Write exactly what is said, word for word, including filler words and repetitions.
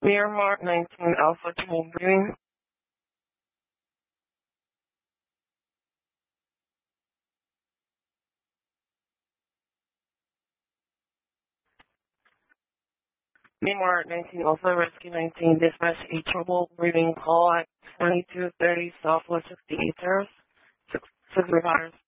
Miramar nineteen Alpha Twin Green. Miramar nineteen Alpha Rescue nineteen dispatch a trouble breathing call at twenty-two thirty Southwest sixty-eighth Terrace. Six, six responders.